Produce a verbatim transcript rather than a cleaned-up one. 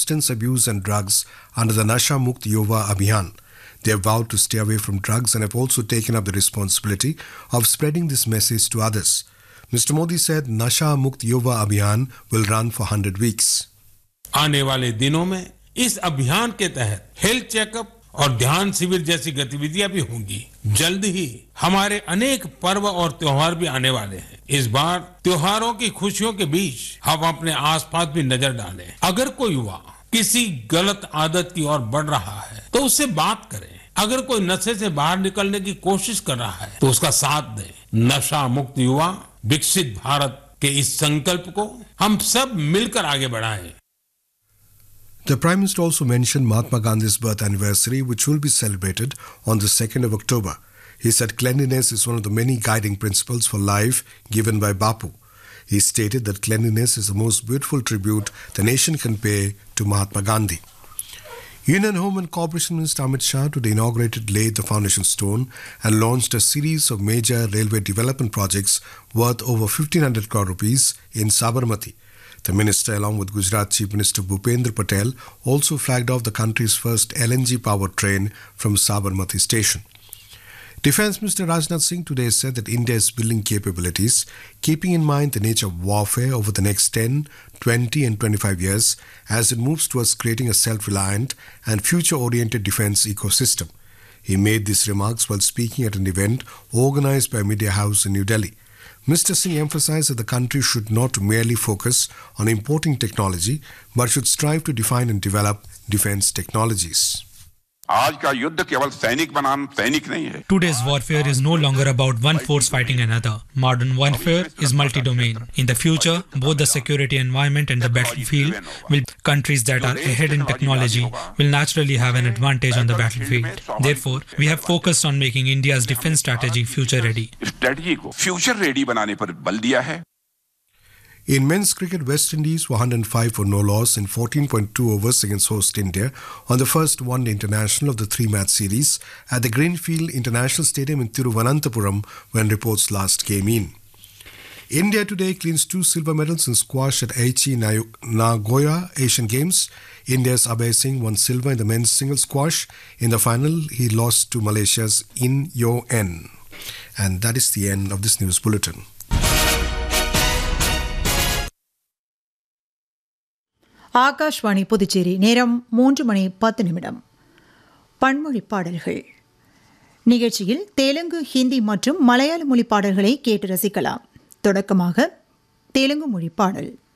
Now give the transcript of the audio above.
substance abuse and drugs under the Nasha Mukt Yuva Abhiyan. They have vowed to stay away from drugs and have also taken up the responsibility of spreading this message to others. Mister Modi said Nasha Mukt Yuva Abhiyan will run for one hundred weeks. आने वाले दिनों में इस अभियान के तहत health checkup और ध्यान शिविर जैसी गतिविधियां भी होंगी। जल्द ही हमारे अनेक पर्व और त्योहार भी आने वाले हैं। इस बार त्योहारों की खुशियों के बीच हम अपने आसपास भी नजर डालें। अगर कोई युवा किसी गलत आदत की ओर बढ़ रहा है तो उससे बात करें। अगर कोई नशे से बाहर निकलने की कोशिश कर रहा है तो उसका साथ दें। नशा मुक्त युवा विकसित भारत के इस संकल्प को हम सब मिलकर आगे बढ़ाएं। The Prime Minister also mentioned Mahatma Gandhi's birth anniversary, which will be celebrated on the second of October. He said cleanliness is one of the many guiding principles for life given by Bapu. He stated that cleanliness is the most beautiful tribute the nation can pay to Mahatma Gandhi. Union Home and Corporation Minister Amit Shah today inaugurated, laid the foundation stone and launched a series of major railway development projects worth over fifteen hundred crore rupees in Sabarmati. The minister, along with Gujarat Chief Minister Bhupendra Patel, also flagged off the country's first L N G-powered train from Sabarmati station. Defence Minister Rajnath Singh today said that India is building capabilities, keeping in mind the nature of warfare over the next ten, twenty and twenty-five years as it moves towards creating a self-reliant and future-oriented defence ecosystem. He made these remarks while speaking at an event organised by Media House in New Delhi. Mister Singh emphasized that the country should not merely focus on importing technology, but should strive to define and develop defense technologies. Today's warfare is no longer about one force fighting another. Modern warfare is multi-domain. In the future, both the security environment and the battlefield will countries that are ahead in technology will naturally have an advantage on the battlefield. Therefore, we have focused on making India's defense strategy future ready. In men's cricket, West Indies were one hundred five for no loss in fourteen point two overs against host India on the first one-day international of the three-match series at the Greenfield International Stadium in Thiruvananthapuram when reports last came in. India today cleans two silver medals in squash at Aichi Nagoya Asian Games. India's Abhay Singh won silver in the men's single squash. In the final, he lost to Malaysia's In Yo En. And that is the end of this news bulletin. Akashvani Puducherry. நேரம் மூன்று மணி பத்து நிமிடம். பன்மொழி பாடல்கள் நிகழ்ச்சியில் தெலுங்கு, ஹிந்தி மற்றும் மலையாள மொழி பாடல்களை கேட்டு ரசிக்கலாம். தொடக்கமாக தெலுங்கு மொழி பாடல்.